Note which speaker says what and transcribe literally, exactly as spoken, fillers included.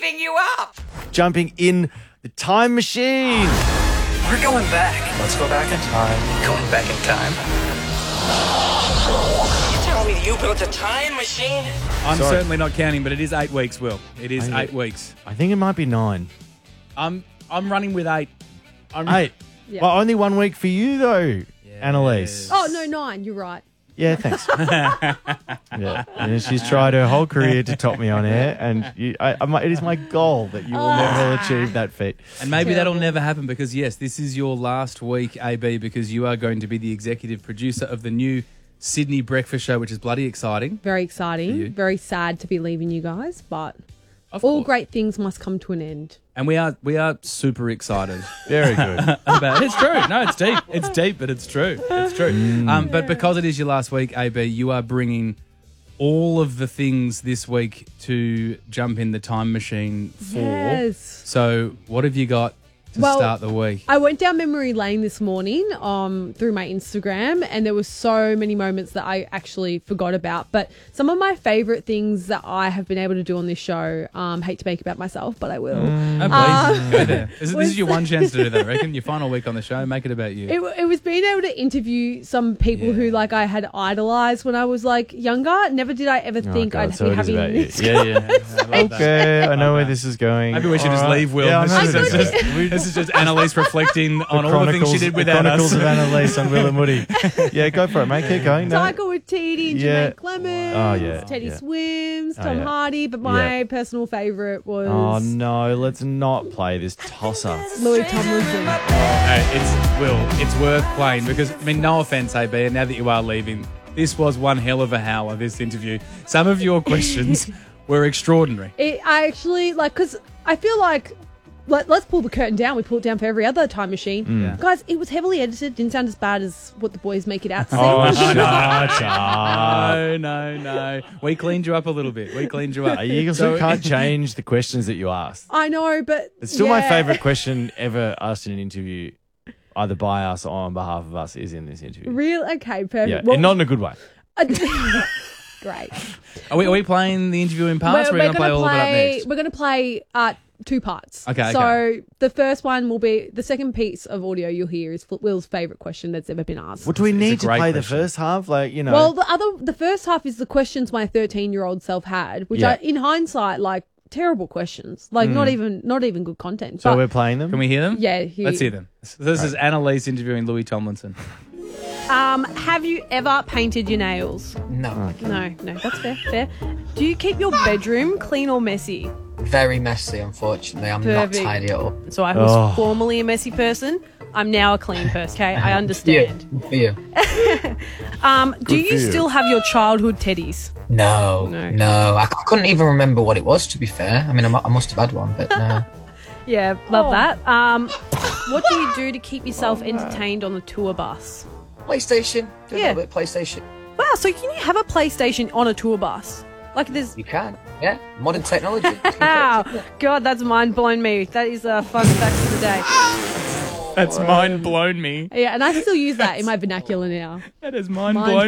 Speaker 1: keeping you up.
Speaker 2: Jumping in the time machine.
Speaker 1: We're going back.
Speaker 3: Let's go back in time.
Speaker 1: Going back in time. You telling me you built a time machine?
Speaker 4: I'm
Speaker 2: Sorry.
Speaker 4: certainly not counting, but it is eight weeks, Will. It is
Speaker 2: I-
Speaker 4: eight weeks.
Speaker 2: I think it might be nine.
Speaker 4: I'm I'm running with eight. I'm
Speaker 2: Eight.
Speaker 5: Yeah.
Speaker 2: Well, only one week for you, though, Annalise.
Speaker 5: Oh, no, nine. You're right.
Speaker 2: Yeah, thanks. yeah, and she's tried her whole career to top me on air, and you, I, I, it is my goal that you will never achieve that feat.
Speaker 4: And maybe
Speaker 5: Terrible.
Speaker 4: that'll never happen because, yes, this is your last week, A B, because you are going to be the executive producer of the new Sydney Breakfast Show, which is bloody exciting.
Speaker 5: Very
Speaker 4: you.
Speaker 5: exciting. Very sad to be leaving you guys, but
Speaker 4: Of
Speaker 5: all
Speaker 4: course.
Speaker 5: great things must come to an end.
Speaker 4: And we are we are super excited
Speaker 2: Very good.
Speaker 4: about it. It's true. No, it's deep. It's deep, but it's true. It's true. Um, but because it is your last week, A B, you are bringing all of the things this week to jump in the time machine for.
Speaker 5: Yes.
Speaker 4: So what have you got to
Speaker 5: Well,
Speaker 4: start the week?
Speaker 5: I went down memory lane this morning um, through my Instagram, and there were so many moments that I actually forgot about. But some of my favourite things that I have been able to do on this show, um, hate to make about myself, but I will.
Speaker 4: Oh, please,
Speaker 5: Uh,
Speaker 4: go there. This, is- this is your
Speaker 5: was-
Speaker 4: one chance to do that, I reckon. Your final week on the show, make it about you.
Speaker 5: It, it was being able to interview some people who,
Speaker 4: Yeah.
Speaker 5: like, I had idolised when I was, like, younger. Never did I ever think
Speaker 2: Oh, God,
Speaker 5: I'd
Speaker 2: so
Speaker 5: be
Speaker 2: it is
Speaker 5: having
Speaker 2: about you.
Speaker 5: this.
Speaker 2: Yeah, yeah.
Speaker 4: I love that.
Speaker 2: Okay, I know where this is going.
Speaker 4: Maybe we should
Speaker 2: All
Speaker 4: just
Speaker 2: right.
Speaker 4: leave, Will.
Speaker 2: Yeah,
Speaker 4: this,
Speaker 2: I
Speaker 4: is,
Speaker 2: know.
Speaker 4: this, is, this is just Annalise reflecting on all the things she did
Speaker 2: the
Speaker 4: without
Speaker 2: Chronicles
Speaker 4: us.
Speaker 2: of Annalise on Will and Woody. Yeah, go for it, mate. Keep going. No.
Speaker 5: Tiger with Teddy and
Speaker 2: Yeah.
Speaker 5: Jermaine Clemens,
Speaker 2: Oh, yeah,
Speaker 5: Teddy
Speaker 2: yeah.
Speaker 5: Swims,
Speaker 2: Oh,
Speaker 5: Tom
Speaker 2: yeah.
Speaker 5: Hardy, but my
Speaker 2: Yeah.
Speaker 5: personal favourite was
Speaker 2: Oh, no, let's not play this tosser.
Speaker 5: Louis Tomlinson.
Speaker 4: Hey, it's Will. It's worth playing because I mean, no offense, A B. And now that you are leaving, this was one hell of a howler. This interview. Some of your questions were extraordinary.
Speaker 5: It, I actually, like, because I feel like, let, let's pull the curtain down. We pull it down for every other time machine.
Speaker 2: Mm.
Speaker 5: Guys, it was heavily edited. Didn't sound as bad as what the boys make it out to
Speaker 2: Oh,
Speaker 5: seem.
Speaker 2: shut up.
Speaker 4: No, no, no. We cleaned you up a little bit. We cleaned you up.
Speaker 2: You also can't change the questions that you asked.
Speaker 5: I know, but
Speaker 2: It's still my
Speaker 5: yeah.
Speaker 2: favourite question ever asked in an interview, either by us or on behalf of us, is in this interview.
Speaker 5: Real? Okay, perfect.
Speaker 2: Yeah,
Speaker 5: Well,
Speaker 2: and not in a good way.
Speaker 5: great.
Speaker 4: Are we, are we playing the interview in parts? Or are we going to play all of it up next?
Speaker 5: We're going to play uh, two parts.
Speaker 4: Okay,
Speaker 5: So
Speaker 4: okay.
Speaker 5: the first one will be, the second piece of audio you'll hear is Will's favourite question that's ever been asked.
Speaker 2: What do we
Speaker 4: It's a
Speaker 2: need to
Speaker 4: great
Speaker 2: play
Speaker 4: question.
Speaker 2: the first half? Like, you know.
Speaker 5: Well, the other, the first half is the questions my thirteen-year-old self had, which
Speaker 2: Yeah.
Speaker 5: I, in hindsight, like terrible questions, like not even, not even good content.
Speaker 2: so
Speaker 5: But,
Speaker 2: we're playing them?
Speaker 4: Can we hear them?
Speaker 5: yeah, he-
Speaker 4: Let's hear them. So this is Annalise interviewing Louis Tomlinson.
Speaker 5: Um, have you ever painted your nails?
Speaker 3: No.
Speaker 5: No, no, that's fair. Fair. Do you keep your bedroom clean or messy?
Speaker 3: Very messy, unfortunately. I'm
Speaker 5: Perfect.
Speaker 3: not tidy at all.
Speaker 5: So I was
Speaker 2: Oh.
Speaker 5: formerly a messy person. I'm now a clean person. Okay, I understand.
Speaker 3: You. For you.
Speaker 5: Um, do
Speaker 2: Good
Speaker 5: you
Speaker 2: for you.
Speaker 5: still have your childhood teddies?
Speaker 3: No.
Speaker 5: No.
Speaker 3: No. I, c- I couldn't even remember what it was, to be fair. I mean, I, mu- I must have had one, but no.
Speaker 5: Yeah, love that. Um, what do you do to keep yourself entertained on the tour bus?
Speaker 3: PlayStation. Do a
Speaker 5: Yeah.
Speaker 3: little bit of PlayStation.
Speaker 5: Wow, so can you have a PlayStation on a tour bus? Like there's.
Speaker 3: You can. Yeah. Modern technology.
Speaker 5: Wow, God, that's mind blown me. That is a fun fact of the day.
Speaker 4: That's mind blown me.
Speaker 5: Yeah, and I still use that in my vernacular now.
Speaker 4: That is mind
Speaker 5: Mind
Speaker 4: blown